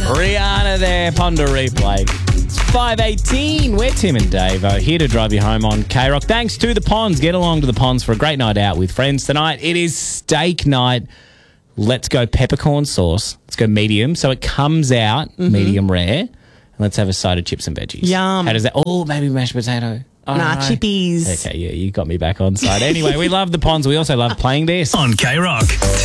Rihanna there, Ponder Replay. It's 5:18. We're Tim and Dave here to drive you home on K-Rock. Thanks to the Ponds. Get along to the Ponds for a great night out with friends tonight. It is steak night. Let's go peppercorn sauce. Let's go medium. So it comes out medium rare. And let's have a side of chips and veggies. Yum. How does that? Oh, maybe mashed potato. Chippies. Okay, yeah, you got me back on side. Anyway, we love the Ponds. We also love playing this. On K-Rock.